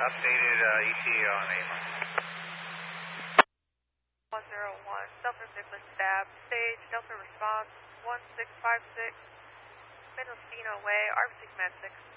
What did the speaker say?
updated ETA on Avon. 101, Delta Nicholas stab, stage, Delta response, 1656, Mendocino Way, RV6 Man 6.